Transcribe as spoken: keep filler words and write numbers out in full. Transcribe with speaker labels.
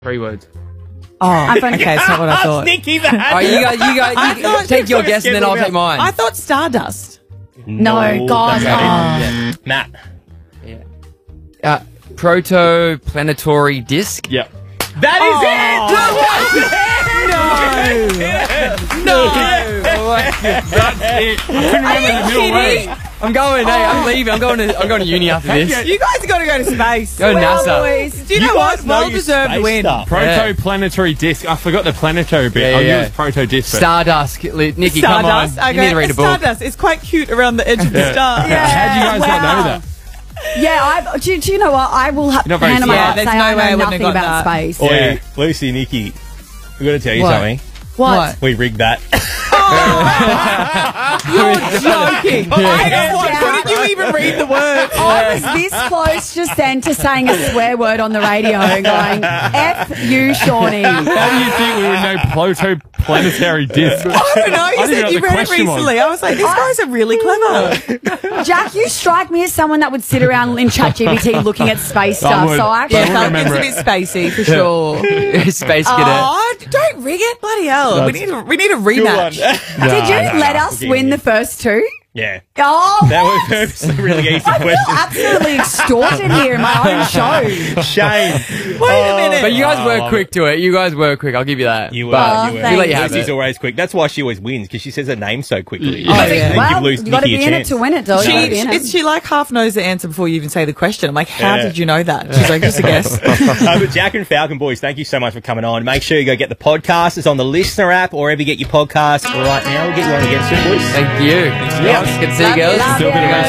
Speaker 1: Three words.
Speaker 2: Oh, okay, that's not what I thought.
Speaker 3: Sneaky that.
Speaker 4: Oh, you guys, you guys, you
Speaker 2: thought-
Speaker 4: take your guess and then I'll take mine.
Speaker 2: I thought Stardust.
Speaker 5: No, God.
Speaker 3: that's
Speaker 5: Oh.
Speaker 3: it. Matt.
Speaker 4: Uh, protoplanetary disc.
Speaker 3: Yep. That is it.
Speaker 4: No.
Speaker 1: That's it. I couldn't remember the middle word.
Speaker 4: I'm going. Hey, I'm leaving. I'm going to. I'm going to uni after this.
Speaker 2: You guys are going to go to space.
Speaker 4: Go to
Speaker 2: Well,
Speaker 4: NASA.
Speaker 2: boys, do you,
Speaker 3: You
Speaker 2: know
Speaker 3: guys
Speaker 2: what?
Speaker 3: know
Speaker 2: Well
Speaker 3: your
Speaker 2: deserved
Speaker 3: space
Speaker 2: win.
Speaker 3: stuff.
Speaker 1: Protoplanetary disc. I forgot the planetary bit.
Speaker 4: Yeah,
Speaker 1: I knew
Speaker 4: yeah.
Speaker 1: it was proto disc. but-
Speaker 4: Stardust. Li- Nikki, come on.
Speaker 2: Stardust.
Speaker 4: You
Speaker 2: Okay,
Speaker 4: need to read a
Speaker 2: it's
Speaker 4: book.
Speaker 2: Stardust. It's quite cute around the edge of the star.
Speaker 1: How do you guys not know
Speaker 5: wow.
Speaker 1: that?
Speaker 5: Yeah, I, do, do you know what? I will ha-
Speaker 1: You're not very
Speaker 5: hand on my
Speaker 1: smart.
Speaker 5: heart
Speaker 2: Yeah,
Speaker 5: say
Speaker 2: there's no
Speaker 5: I
Speaker 2: way I
Speaker 5: know
Speaker 2: wouldn't have
Speaker 5: nothing
Speaker 2: got
Speaker 5: about
Speaker 2: that.
Speaker 5: space.
Speaker 3: Oi,
Speaker 1: Yeah.
Speaker 3: Lucy, Nikki, we got to tell you
Speaker 4: What?
Speaker 3: something.
Speaker 5: What?
Speaker 3: We rigged that.
Speaker 2: You're joking. I, what, couldn't you even read the words?
Speaker 5: I was this close just then to saying a swear word on the radio and going, F you, Shawnee.
Speaker 1: How do you think we would know protoplanetary disc?
Speaker 2: I don't know. You
Speaker 1: I didn't
Speaker 2: said
Speaker 1: know
Speaker 2: you
Speaker 1: what the
Speaker 2: read it
Speaker 1: question was.
Speaker 2: recently. I was like, these guys are really clever.
Speaker 5: Jack, you strike me as someone that would sit around in ChatGPT looking at space stuff.
Speaker 1: would.
Speaker 5: So I actually
Speaker 1: I
Speaker 2: Yeah,
Speaker 1: would
Speaker 5: felt
Speaker 1: remember
Speaker 2: it's a bit spacey for sure.
Speaker 4: Space cadet.
Speaker 2: Oh, don't rig it, bloody hell. We need a, we need a rematch.
Speaker 5: Did you let us win the first two?
Speaker 3: Yeah.
Speaker 5: Oh,
Speaker 3: That was purposely really easy
Speaker 5: I feel
Speaker 3: questions.
Speaker 5: absolutely extorted here in my own show.
Speaker 3: Shame.
Speaker 2: Wait a minute.
Speaker 4: But you guys
Speaker 3: Oh,
Speaker 4: were
Speaker 3: love
Speaker 4: quick to it. You guys were quick. I'll give you that.
Speaker 3: You were.
Speaker 4: But
Speaker 3: you were.
Speaker 5: thanks.
Speaker 4: we let you have
Speaker 3: Lucy's
Speaker 4: it.
Speaker 3: always quick. That's why she always wins, because she says her name so quickly.
Speaker 4: Oh,
Speaker 3: Like,
Speaker 2: yeah.
Speaker 3: and
Speaker 5: Well,
Speaker 3: give Lucy
Speaker 5: you got to
Speaker 3: Nikki
Speaker 5: be
Speaker 3: a
Speaker 5: in it
Speaker 3: chance.
Speaker 5: to win it, though.
Speaker 2: She,
Speaker 5: You gotta be in it.
Speaker 2: is she like half knows the answer before you even say the question? I'm like, how
Speaker 3: Yeah.
Speaker 2: did you know that? She's like, just a guess.
Speaker 3: uh, but Jack and Falcon boys, thank you so much for coming on. Make sure you go get the podcast. It's on the Listener app or wherever you get your podcasts right now. We'll get you on again soon, boys.
Speaker 4: Thank you.
Speaker 3: Thanks,
Speaker 4: Good to see you girls.
Speaker 5: Love
Speaker 1: Still a bit of
Speaker 5: ya.
Speaker 1: a